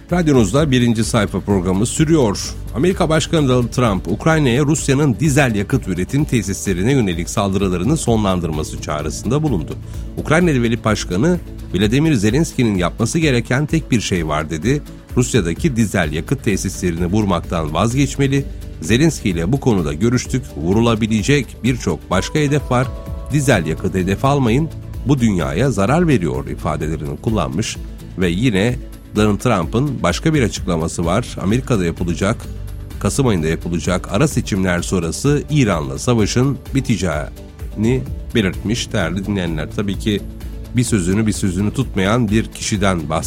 Radyonuzda birinci sayfa programı sürüyor. Amerika Başkanı Donald Trump, Ukrayna'ya Rusya'nın dizel yakıt üretim tesislerine yönelik saldırılarını sonlandırması çağrısında bulundu. Ukrayna Devlet Başkanı, Vladimir Zelenski'nin yapması gereken tek bir şey var dedi. Rusya'daki dizel yakıt tesislerini vurmaktan vazgeçmeli. Zelenski ile bu konuda görüştük. Vurulabilecek birçok başka hedef var. Dizel yakıt hedef almayın. Bu dünyaya zarar veriyor ifadelerini kullanmış ve yine Donald Trump'ın başka bir açıklaması var. Amerika'da yapılacak, Kasım ayında yapılacak ara seçimler sonrası İran'la savaşın biteceğini belirtmiş değerli dinleyenler. Tabii ki bir sözünü tutmayan bir kişiden bahsediyoruz.